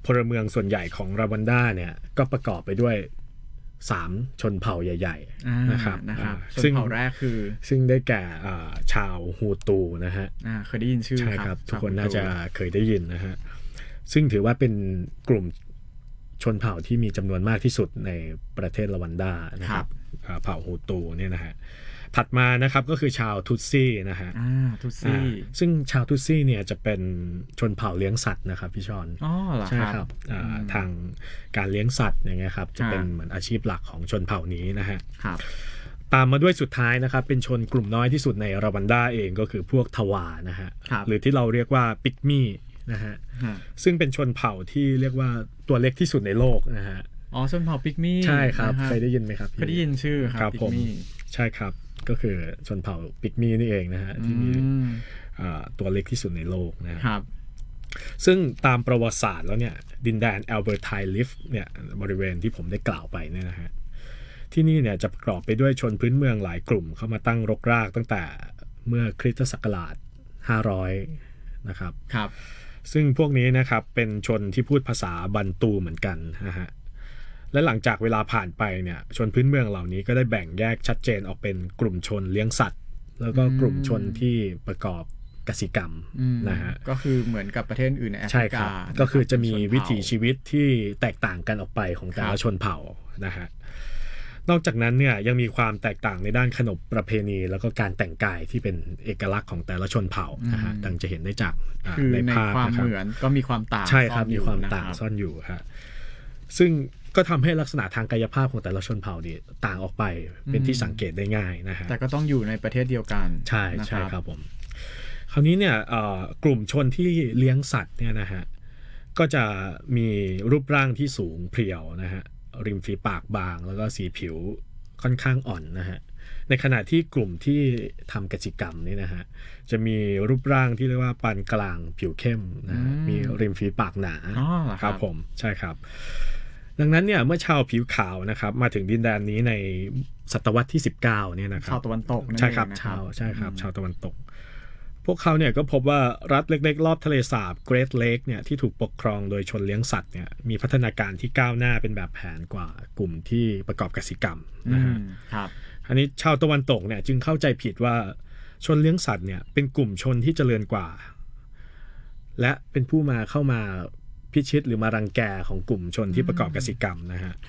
พลเมืองส่วนใหญ่ของรวันดาเนี่ยก็ประกอบไปด้วย3ชนเผ่าใหญ่ๆนะครับชนเผ่าแรกคือซึ่งได้แก่ชาวฮูตูนะฮะเคยได้ยินชื่อใช่ครับทุกคนน่าจะเคยได้ยินนะฮะซึ่งถือว่าเป็นกลุ่มชนเผ่าที่มีจำนวนมากที่สุดในประเทศรวันดานะครับเผ่าฮูตูเนี่ยนะฮะถัดมานะครับก็คือชาวทุตซี่นะฮะทุตซี่ซึ่งชาวทุตซี่เนี่ยจะเป็นชนเผ่าเลี้ยงสัตว์นะครับพี่ชอนใช่ครับทางการเลี้ยงสัตว์อย่างเงี้ยครับจะเป็นเหมือนอาชีพหลักของชนเผ่านี้นะฮะตามมาด้วยสุดท้ายนะครับเป็นชนกลุ่มน้อยที่สุดในรวันดาเองก็คือพวกทวานะฮะหรือที่เราเรียกว่าปิกมี่นะฮะซึ่งเป็นชนเผ่าที่เรียกว่าตัวเล็กที่สุดในโลกนะฮะชนเผ่าปิกมี่ใช่ครับเคยได้ยินไหมครับเคยได้ยินชื่อครับปิกมี่ใช่ครับก็คือชนเผ่าปิกมี่นี่เองนะฮะที่มีตัวเล็กที่สุดในโลกนะครับซึ่งตามประวัติศาสตร์แล้วเนี่ยดินแดนแอลเบอร์ไทลิฟเนี่ยบริเวณที่ผมได้กล่าวไปเนี่ยนะฮะที่นี่เนี่ยจะประกอบไปด้วยชนพื้นเมืองหลายกลุ่มเข้ามาตั้งรกรากตั้งแต่เมื่อคริสตศักราช500นะครับซึ่งพวกนี้นะครับเป็นชนที่พูดภาษาบันตูเหมือนกันนะฮะและหลังจากเวลาผ่านไปเนี่ยชนพื้นเมืองเหล่านี้ก็ได้แบ่งแยกชัดเจนออกเป็นกลุ่มชนเลี้ยงสัตว์แล้วก็กลุ่มชนที่ประกอบกสิกรรมนะฮะก็คือเหมือนกับประเทศอื่นในแอฟริกาก็คือจะมีวิถีชีวิตที่แตกต่างกันออกไปของแต่ละชนเผ่านะฮะนอกจากนั้นเนี่ยยังมีความแตกต่างในด้านขนบประเพณีแล้วก็การแต่งกายที่เป็นเอกลักษณ์ของแต่ละชนเผ่านะฮะดังจะเห็นได้จากในภาพความเหมือนก็มีความต่างใช่ครับมีความต่างซ่อนอยู่ฮะซึ่งก็ทำให้ลักษณะทางกายภาพของแต่ละชนเผ่านี่ต่างออกไปเป็นที่สังเกตได้ง่ายนะฮะแต่ก็ต้องอยู่ในประเทศเดียวกันใช่ใช่ครับผมคราวนี้เนี่ยกลุ่มชนที่เลี้ยงสัตว์เนี่ยนะฮะก็จะมีรูปร่างที่สูงเพรียวนะฮะริมฝีปากบางแล้วก็สีผิวค่อนข้างอ่อนนะฮะในขณะที่กลุ่มที่ทำกิจกรรมนี่นะฮะจะมีรูปร่างที่เรียกว่าปานกลางผิวเข้มนะฮะมีริมฝีปากหนาครับผมใช่ครับดังนั้นเนี่ยเมื่อชาวผิวขาวนะครับมาถึงดินแดนนี้ในศตวรรษที่19เนี่ยนะครับชาวตะวันตกใช่ครับชาวตะวันตกพวกเขาเนี่ยก็พบว่ารัฐเล็กๆรอบทะเลสาบเกรทเลคเนี่ยที่ถูกปกครองโดยชนเลี้ยงสัตว์เนี่ยมีพัฒนาการที่ก้าวหน้าเป็นแบบแผนกว่ากลุ่มที่ประกอบกสิกรรมนะฮะอันนี้ชาวตะวันตกเนี่ยจึงเข้าใจผิดว่าชนเลี้ยงสัตว์เนี่ยเป็นกลุ่มชนที่เจริญกว่าและเป็นผู้เข้ามาพิชิตหรือมารังแกของกลุ่มชนที่ประกอบกสิกรรมนะฮะ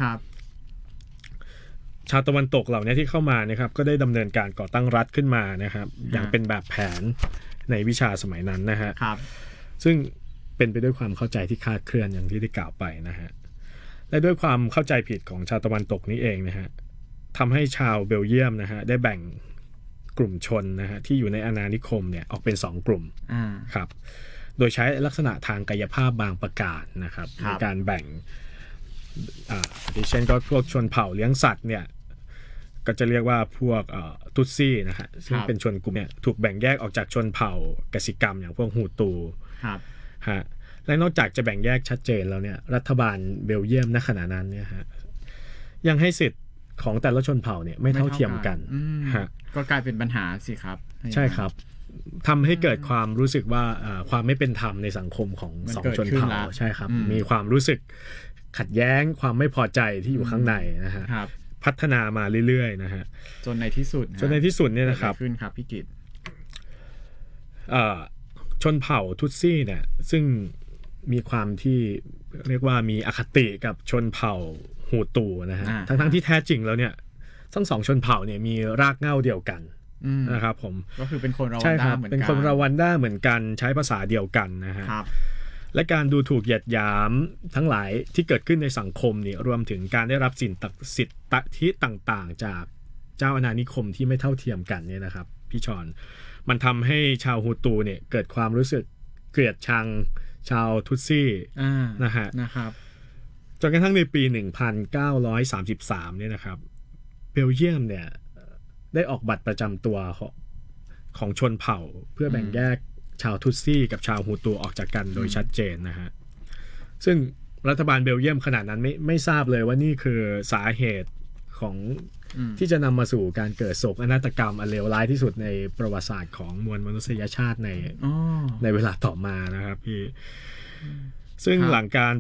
ชาวตะวันตกเหล่านี้ที่เข้ามานะครับก็ได้ดำเนินการก่อตั้งรัฐขึ้นมานะครับอย่างเป็นแบบแผนในวิชาสมัยนั้นนะฮะซึ่งเป็นไปด้วยความเข้าใจที่คลาดเคลื่อนอย่างที่ได้กล่าวไปนะฮะและด้วยความเข้าใจผิดของชาวตะวันตกนี้เองนะฮะทำให้ชาวเบลเยียมนะฮะได้แบ่งกลุ่มชนนะฮะที่อยู่ในอาณานิคมเนี่ยออกเป็น2กลุ่มครับโดยใช้ลักษณะทางกายภาพบางประการนะครับในการแบ่งดิเช่นก็พวกชนเผ่าเลี้ยงสัตว์เนี่ยก็จะเรียกว่าพวกตุตซี่นะฮะซึ่งเป็นชนกลุ่มเนี่ยถูกแบ่งแยกออกจากชนเผ่ากสิกรรมอย่างพวกฮูตูฮะและนอกจากจะแบ่งแยกชัดเจนแล้วเนี่ยรัฐบาลเบลเยียมณขณะนั้นเนี่ยฮะยังให้สิทธิ์ของแต่ละชนเผ่าเนี่ยไม่เท่าเทียมกันฮะก็กลายเป็นปัญหาสิครับใช่ครับทำให้เกิดความรู้สึกว่าความไม่เป็นธรรมในสังคมของ2ชนเผ่าใช่ครับมีความรู้สึกขัดแย้งความไม่พอใจที่อยู่ข้างในนะฮะพัฒนามาเรื่อยๆนะฮะจนในที่สุดเนี่ยนะครับขึ้นครับพี่กิตชนเผ่าทุตซี่เนี่ยซึ่งมีความที่เรียกว่ามีอคติกับชนเผ่าฮูตูนะฮะทั้งที่แท้จริงแล้วเนี่ยทั้ง2ชนเผ่าเนี่ยมีรากเหง้าเดียวกันนะครับผมก็คือเป็นคนรวันด้าเหมือนกันเป็นคนรวันด้าเหมือนกันใช้ภาษาเดียวกันนะฮะและการดูถูกเหยียดหยามทั้งหลายที่เกิดขึ้นในสังคมเนี่ยรวมถึงการได้รับสิทธิต่างๆจากเจ้าอาณานิคมที่ไม่เท่าเทียมกันเนี่ยนะครับพี่ชอนมันทำให้ชาวฮูตูเนี่ยเกิดความรู้สึกเกลียดชังชาวทุตซี่นะครับจนกระทั่งในปี1933เนี่ยนะครับเบลเยียมเนี่ยได้ออกบัตรประจำตัวของชนเผ่าเพื่อแบ่งแยกชาวทุตซี่กับชาวฮูตูออกจากกันโดยชัดเจนนะฮะซึ่งรัฐบาลเบลเยียมขนาดนั้นไม่ทราบเลยว่านี่คือสาเหตุของที่จะนำมาสู่การเกิดโศกนาฏกรรมอันเลวร้ายที่สุดในประวัติศาสตร์ของมวลมนุษยชาติในเวลาต่อมานะครับพี่ซึ่งหลังการ